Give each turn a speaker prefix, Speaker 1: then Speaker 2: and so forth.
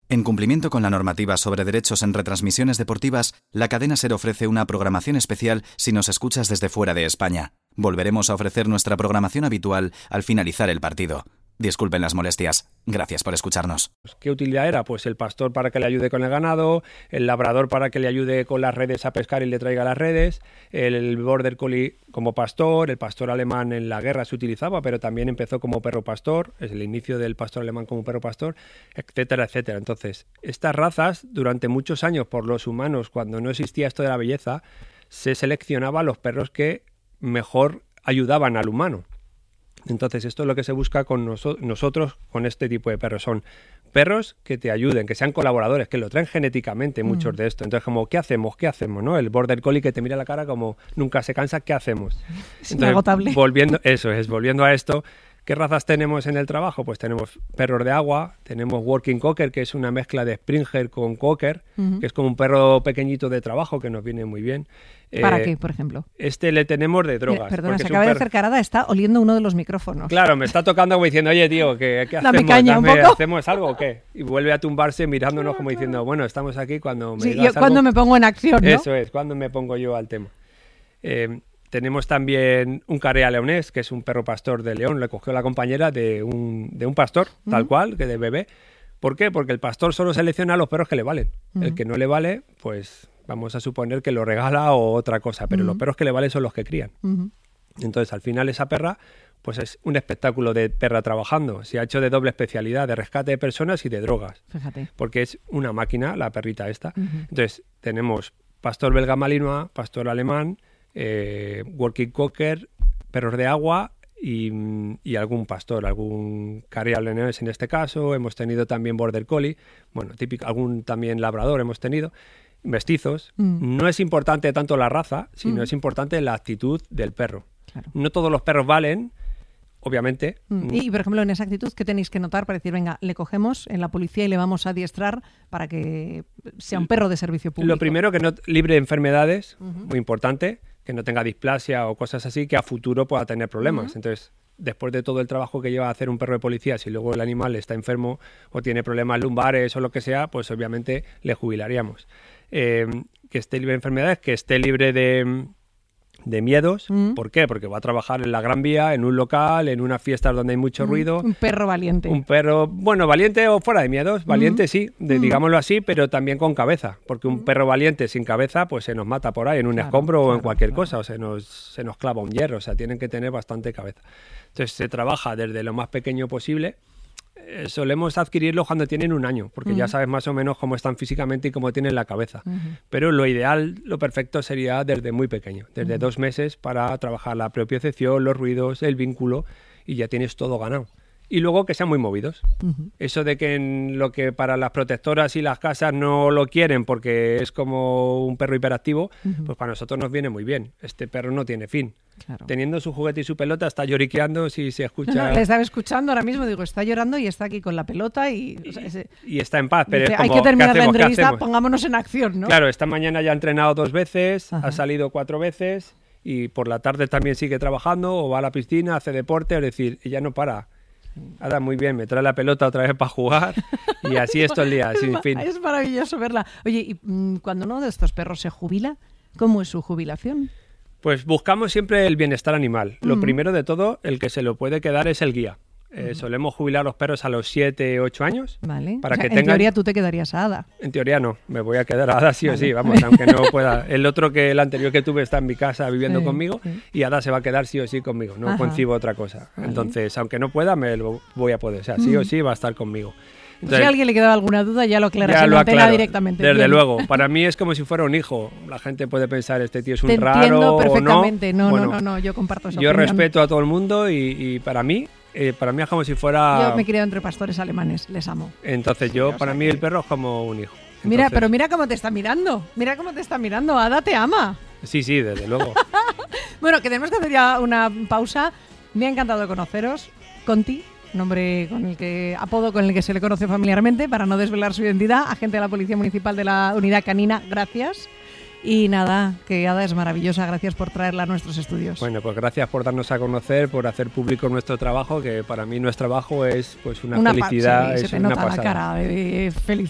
Speaker 1: En cumplimiento con la normativa sobre derechos en retransmisiones deportivas, la cadena SER ofrece una programación especial si nos escuchas desde fuera de España. Volveremos a ofrecer nuestra programación habitual al finalizar el partido. Disculpen las molestias. Gracias por escucharnos.
Speaker 2: ¿Qué utilidad era? Pues el pastor para que le ayude con el ganado, el labrador para que le ayude con las redes a pescar y le traiga las redes, el border collie como pastor, el pastor alemán en la guerra se utilizaba, pero también empezó como perro pastor, es el inicio del pastor alemán como perro pastor, etcétera, etcétera. Entonces, estas razas, durante muchos años por los humanos, cuando no existía esto de la belleza, se seleccionaba los perros que mejor ayudaban al humano. Entonces, esto es lo que se busca con nosotros con este tipo de perros. Son perros que te ayuden, que sean colaboradores, que lo traen genéticamente muchos de esto. Entonces, como, ¿qué hacemos? ¿No? El border collie que te mira la cara como nunca se cansa, ¿qué hacemos?
Speaker 3: Es inagotable.
Speaker 2: Volviendo a esto, ¿qué razas tenemos en el trabajo? Pues tenemos perros de agua, tenemos working cocker, que es una mezcla de Springer con cocker, que es como un perro pequeñito de trabajo que nos viene muy bien.
Speaker 3: ¿Para qué, por ejemplo?
Speaker 2: Este le tenemos de drogas.
Speaker 3: Perdona, se acaba de acercar Ada, está oliendo uno de los micrófonos.
Speaker 2: Claro, me está tocando como diciendo, oye, tío, ¿qué hacemos?
Speaker 3: Dame caña un poco.
Speaker 2: ¿Hacemos algo o qué? Y vuelve a tumbarse mirándonos como diciendo, bueno, estamos aquí cuando me
Speaker 3: digas algo. Cuando me pongo en acción, ¿no?
Speaker 2: Eso es, cuando me pongo yo al tema. Tenemos también un carrea leonés, que es un perro pastor de León. Le cogió la compañera de un pastor, tal cual, que de bebé. ¿Por qué? Porque el pastor solo selecciona a los perros que le valen. El que no le vale, pues vamos a suponer que lo regala o otra cosa. Pero los perros que le valen son los que crían. Entonces, al final, esa perra, pues es un espectáculo de perra trabajando. Se ha hecho de doble especialidad, de rescate de personas y de drogas.
Speaker 3: Fíjate.
Speaker 2: Porque es una máquina, la perrita esta. Entonces, tenemos pastor belga malinois, pastor alemán, working cocker, perros de agua y algún pastor, algún carrea leonés en este caso. Hemos tenido también border collie, bueno, típico, algún también labrador hemos tenido, mestizos. No es importante tanto la raza, sino es importante la actitud del perro. Claro. No todos los perros valen, obviamente.
Speaker 3: Y, por ejemplo, en esa actitud, ¿qué tenéis que notar para decir, venga, le cogemos en la policía y le vamos a adiestrar para que sea un perro de servicio público?
Speaker 2: Lo primero, que no libre de enfermedades, muy importante, que no tenga displasia o cosas así, que a futuro pueda tener problemas. Entonces, después de todo el trabajo que lleva a hacer un perro de policía, si luego el animal está enfermo o tiene problemas lumbares o lo que sea, pues obviamente le jubilaríamos. Que esté libre de enfermedades, que esté libre de miedos. ¿Por qué? Porque va a trabajar en la Gran Vía, en un local, en unas fiestas donde hay mucho ruido.
Speaker 3: Un perro valiente.
Speaker 2: Un perro, bueno, valiente o fuera de miedos. Valiente sí, digámoslo así, pero también con cabeza. Porque un perro valiente sin cabeza, pues se nos mata por ahí en un escombro o en cualquier cosa, o se nos clava un hierro. O sea, tienen que tener bastante cabeza. Entonces se trabaja desde lo más pequeño posible. Solemos adquirirlo cuando tienen 1 año, porque ya sabes más o menos cómo están físicamente y cómo tienen la cabeza. Pero lo ideal, lo perfecto sería desde muy pequeño, desde 2 meses, para trabajar la propiocepción, los ruidos, el vínculo, y ya tienes todo ganado. Y luego que sean muy movidos. Eso de que en lo que para las protectoras y las casas no lo quieren porque es como un perro hiperactivo, pues para nosotros nos viene muy bien. Este perro no tiene fin. Claro. Teniendo su juguete y su pelota, está lloriqueando si se escucha...
Speaker 3: No, le estaba escuchando ahora mismo, digo, está llorando y está aquí con la pelota y... O sea,
Speaker 2: y está en paz, pero
Speaker 3: dice,
Speaker 2: es como,
Speaker 3: hay que terminar la
Speaker 2: ¿qué
Speaker 3: entrevista,
Speaker 2: hacemos?
Speaker 3: pongámonos en acción, ¿no?
Speaker 2: Claro, esta mañana ya ha entrenado 2 veces, ha salido 4 veces y por la tarde también sigue trabajando o va a la piscina, hace deporte, es decir, ella no para. Ahora muy bien, me trae la pelota otra vez para jugar y así es todo el día, sin fin.
Speaker 3: Es maravilloso verla. Oye, y cuando uno de estos perros se jubila, ¿cómo es su jubilación?
Speaker 2: Pues buscamos siempre el bienestar animal. Lo primero de todo, el que se lo puede quedar es el guía. Solemos jubilar los perros a los 7, 8 años.
Speaker 3: Vale.
Speaker 2: Para
Speaker 3: o sea,
Speaker 2: que
Speaker 3: en teoría tú te quedarías a Ada.
Speaker 2: En teoría no, me voy a quedar a Ada sí o sí, vamos, aunque no pueda. El anterior que tuve está en mi casa viviendo conmigo y Ada se va a quedar sí o sí conmigo, no concibo otra cosa. Vale. Entonces, aunque no pueda, me lo voy a poder, o sea, sí o sí va a estar conmigo. Entonces,
Speaker 3: si a alguien le quedaba alguna duda, ya lo aclaras en la antena directamente.
Speaker 2: Desde luego, para mí es como si fuera un hijo. La gente puede pensar, este tío es un raro.
Speaker 3: Te entiendo perfectamente,
Speaker 2: no.
Speaker 3: No, yo comparto esa
Speaker 2: opinión. Yo respeto a todo el mundo y para mí es como si fuera...
Speaker 3: Yo me he criado entre pastores alemanes, les amo.
Speaker 2: Entonces para mí el perro es como un hijo. Entonces,
Speaker 3: mira, pero mira cómo te está mirando, Ada te ama.
Speaker 2: Sí, desde luego.
Speaker 3: Bueno, que tenemos que hacer ya una pausa. Me ha encantado conoceros. Conti, nombre apodo con el que se le conoce familiarmente, para no desvelar su identidad, agente de la Policía Municipal de la Unidad Canina, gracias. Y nada, que Ada es maravillosa, gracias por traerla a nuestros estudios.
Speaker 2: Bueno, pues gracias por darnos a conocer, por hacer público nuestro trabajo, que para mí nuestro trabajo es pues una felicidad,
Speaker 3: se te nota la cara de felicidad.